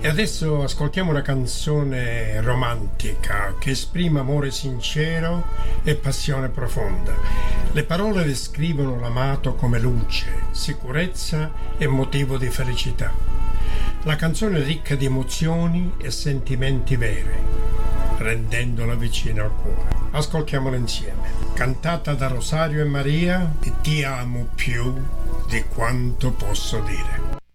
E adesso ascoltiamo una canzone romantica che esprime amore sincero e passione profonda. Le parole descrivono l'amato come luce, sicurezza e motivo di felicità. La canzone è ricca di emozioni e sentimenti veri, rendendola vicina al cuore. Ascoltiamola insieme. Cantata da Rosario e Maria, e Ti amo più di quanto posso dire.